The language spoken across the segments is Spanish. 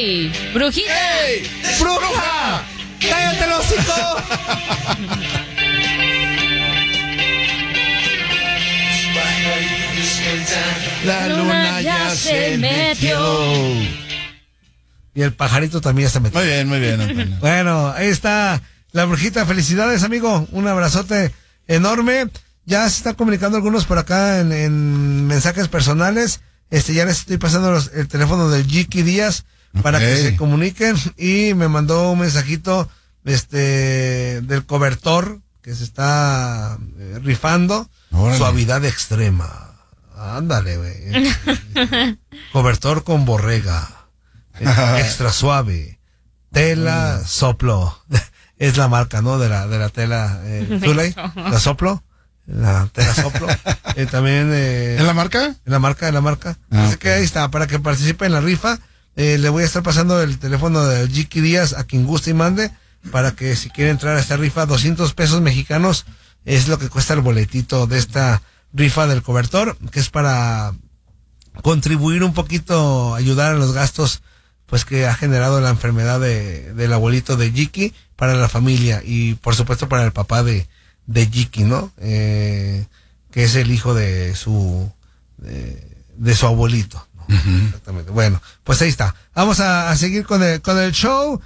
¡Ey! ¡Brujita! ¡Ey! ¡Bruja! ¡Cállate el hocico! La luna ya se metió. Y el pajarito también ya se metió. Muy bien, Antonio. Bueno, ahí está la brujita. Felicidades, amigo. Un abrazote enorme. Ya se están comunicando algunos por acá en mensajes personales. Ya les estoy pasando el teléfono del Jiki Díaz para que se comuniquen. Y me mandó un mensajito del cobertor que se está rifando. Órale. Suavidad extrema. Ándale, güey. Cobertor con borrega. Extra suave. Tela Soplo. Es la marca, ¿no? De la tela Zulay. La Soplo. La tela Soplo. También. ¿En la marca? En la marca. Así que ahí está. Para que participe en la rifa. Le voy a estar pasando el teléfono de Jiki Díaz a quien guste y mande. Para que si quiere entrar a esta rifa, 200 pesos mexicanos es lo que cuesta el boletito de esta rifa del cobertor, que es para contribuir un poquito, ayudar a los gastos pues que ha generado la enfermedad del abuelito de Jiki para la familia y por supuesto para el papá de Jiki, ¿no? Que es el hijo de su abuelito, ¿no? Uh-huh. Exactamente. Bueno, pues ahí está. Vamos a seguir con el show.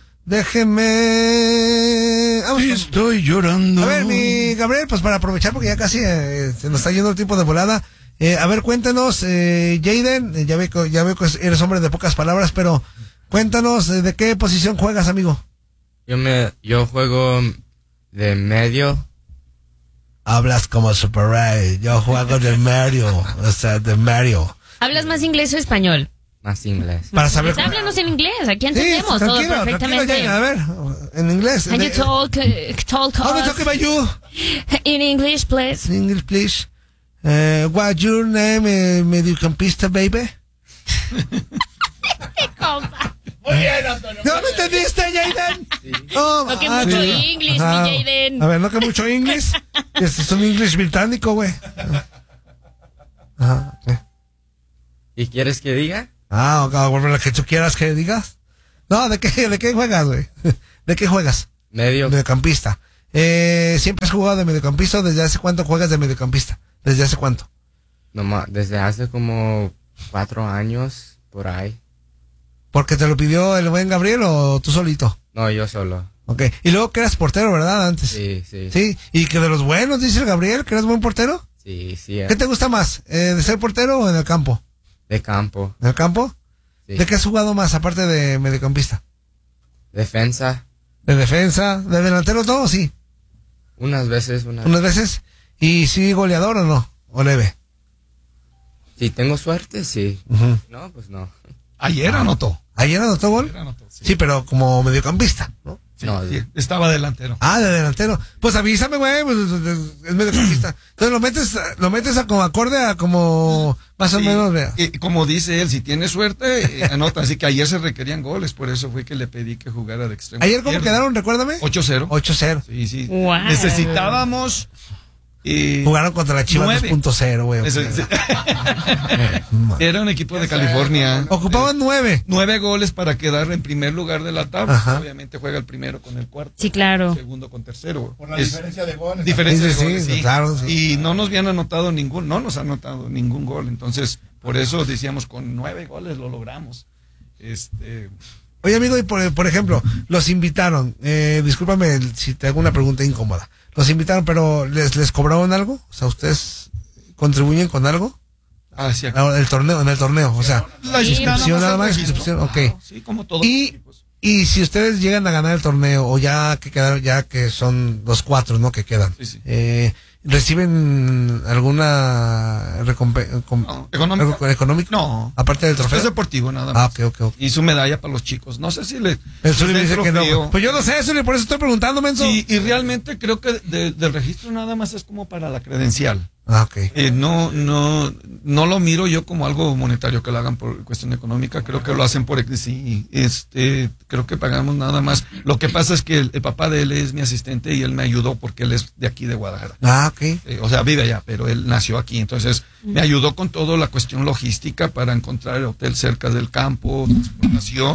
Déjeme. Estoy llorando. A ver, mi Gabriel, pues para aprovechar porque ya casi se nos está yendo el tiempo de volada. A ver, cuéntanos, Jaden, ya veo que eres hombre de pocas palabras, pero cuéntanos de qué posición juegas, amigo. Yo juego de medio. Hablas como Super Ray. Yo juego de medio, o sea, de Mario. ¿Hablas más inglés o español? Más inglés. Para saber. Háblanos en inglés, aquí entendemos todo perfectamente. Tranquilo, a ver, en inglés. Can you talk How do you talk about you? In English, please. In English, please. What's your name, mediocampista, baby? Muy bien, Antonio. ¿No me entendiste, Jaden? Sí. Oh, No que mucho English, mi Jaden. A ver, no que mucho English. Es un English británico, güey. Ajá, okay. ¿Y quieres que diga? Lo que tú quieras que digas. No, ¿de qué juegas, güey? ¿De qué juegas? Mediocampista. ¿Siempre has jugado de mediocampista o desde hace cuánto juegas de mediocampista? ¿Desde hace cuánto? No, desde hace como 4 años, por ahí. ¿Porque te lo pidió el buen Gabriel o tú solito? No, yo solo. Ok. Y luego que eras portero, ¿verdad? Antes. Sí. Sí. ¿Y que de los buenos, dice el Gabriel, que eres buen portero? Sí. ¿Qué te gusta más? ¿De ser portero o en el campo? De campo. ¿En el campo? Sí. ¿De qué has jugado más, aparte de mediocampista? Defensa. ¿De defensa? ¿De delantero todo? Sí. Unas veces. ¿Unas veces? ¿Y sí goleador o no? ¿O leve? Si tengo suerte, sí. Uh-huh. No, pues no. ¿Ayer anotó gol? Ayer anotó, sí, pero como mediocampista, ¿no? Sí, No, sí, estaba delantero. De delantero. Pues avísame, güey, pues, es mediocampista. Entonces lo metes como acorde a como más o menos, vea. Y como dice él, si tiene suerte, anota. Así que ayer se requerían goles, por eso fue que le pedí que jugara de extremo. ¿Ayer cómo quedaron, recuérdame? 8-0. 8-0. Sí. Wow. Necesitábamos... Jugaron contra la Chivas 2.0, güey. Era un equipo de California. Ocupaban 9. 9 goles para quedar en primer lugar de la tabla. Ajá. Obviamente juega el primero con el cuarto. Sí, claro. El segundo con tercero. Por la diferencia de goles. Diferencia de Sí, goles, sí. claro, sí. Y no nos han anotado ningún gol. Entonces, por eso decíamos, con 9 goles lo logramos. Oye, amigo, y por ejemplo, los invitaron. Discúlpame si te hago una pregunta incómoda. Los invitaron, pero ¿les cobraron algo? O sea, ¿ustedes contribuyen con algo? Sí, En el torneo, o sea, la inscripción nada más, inscripción, ok. Sí, como todos Y- los equipos. Y si ustedes llegan a ganar el torneo, o ya que quedaron, ya que son los 4, ¿no? Que quedan. Sí. ¿Reciben alguna recompensa económica? No. Aparte del trofeo. Es deportivo nada más. Ok. Y su medalla para los chicos. No sé si le... El Zuli me dice que no. trofeo. Pues yo no sé, Zuli, por eso estoy preguntando, menso. Sí, y realmente creo que del registro nada más es como para la credencial. Ok. No lo miro yo como algo monetario que lo hagan por cuestión económica. Creo que lo hacen por... Sí, creo que pagamos nada más. Lo que pasa es que el papá de él es mi asistente y él me ayudó porque él es de aquí de Guadalajara. Ok. O sea, vive allá, pero él nació aquí. Entonces, me ayudó con toda la cuestión logística para encontrar el hotel cerca del campo, transportación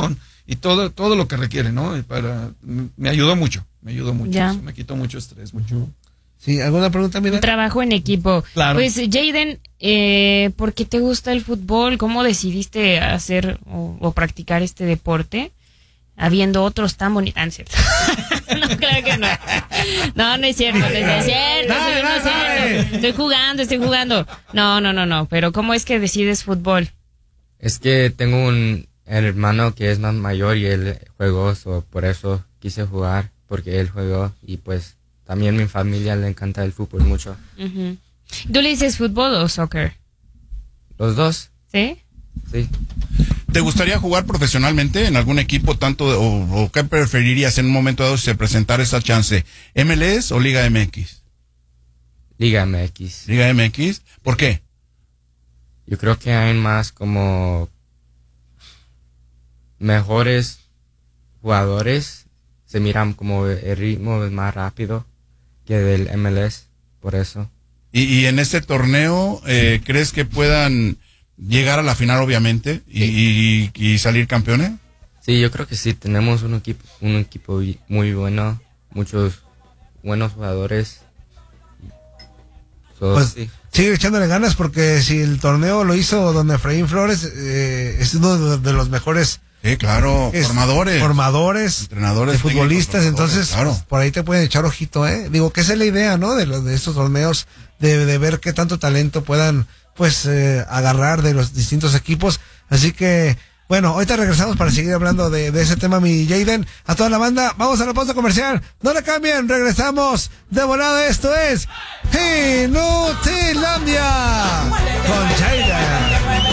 y todo lo que requiere, ¿no? Me ayudó mucho, Ya. eso me quitó mucho estrés, mucho. Sí, ¿alguna pregunta, mira? Un trabajo en equipo. Claro. Pues, Jaden, ¿por qué te gusta el fútbol? ¿Cómo decidiste hacer o practicar este deporte? Habiendo otros tan bonitos. Ah, no es cierto. No, claro que no. No es cierto. No es cierto. Dale, No es dale. cierto. Estoy jugando. No. Pero ¿cómo es que decides fútbol? Es que tengo un hermano que es más mayor y él juegó, por eso quise jugar, porque él juegó y pues también mi familia le encanta el fútbol mucho. Ujú. ¿Tú le dices fútbol o soccer? Los dos, ¿Sí? sí. ¿Te gustaría jugar profesionalmente en algún equipo o qué preferirías en un momento dado si se presentara esa chance? ¿MLS o Liga MX? Liga MX. Liga MX, ¿por qué? Yo creo que hay más como mejores jugadores, se miran como el ritmo es más rápido que del MLS, por eso. Y en este torneo, ¿crees que puedan llegar a la final, obviamente, y salir campeones? Sí, yo creo que sí, tenemos un equipo muy bueno, muchos buenos jugadores. Pues Sí. sigue echándole ganas porque si el torneo lo hizo don Efraín Flores, es uno de los mejores Sí, claro, formadores, entrenadores, de futbolistas, técnicos, entonces claro. pues, por ahí te pueden echar ojito, Digo que esa es la idea, ¿no? De estos torneos, de ver qué tanto talento puedan, pues, agarrar de los distintos equipos. Así que, bueno, ahorita regresamos para seguir hablando de ese tema, mi Jaden. A toda la banda, vamos a la pausa comercial. No le cambien, regresamos de volada. Esto es Inutilandia con Jaden.